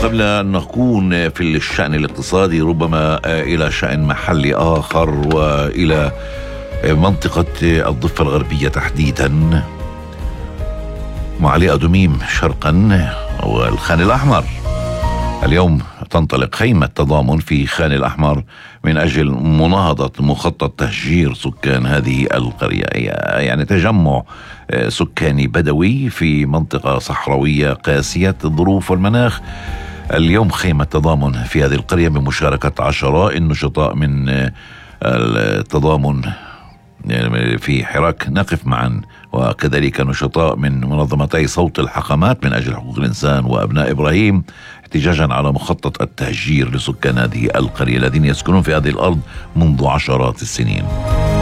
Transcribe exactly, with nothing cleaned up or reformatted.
قبل أن نكون في الشأن الاقتصادي ربما إلى شأن محلي آخر وإلى منطقة الضفة الغربية تحديدا، معالي أدوميم شرقا والخان الأحمر. اليوم تنطلق خيمة تضامن في خان الأحمر من أجل مناهضة مخطط تهجير سكان هذه القرية، يعني تجمع سكاني بدوي في منطقة صحراوية قاسية الظروف والمناخ. اليوم خيمة تضامن في هذه القرية بمشاركة عشرات النشطاء من التضامن في حراك نقف معا، وكذلك نشطاء من منظمتي صوت الحقمات من أجل حقوق الإنسان وأبناء إبراهيم، احتجاجا على مخطط التهجير لسكان هذه القرية الذين يسكنون في هذه الأرض منذ عشرات السنين.